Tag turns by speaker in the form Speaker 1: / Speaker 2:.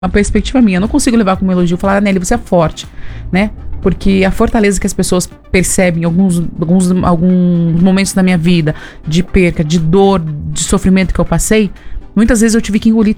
Speaker 1: uma perspectiva minha. Eu não consigo levar como elogio falar, Nelly, você é forte, né? Porque a fortaleza que as pessoas percebem em alguns momentos da minha vida, de perca, de dor, de sofrimento que eu passei, muitas vezes eu tive que engolir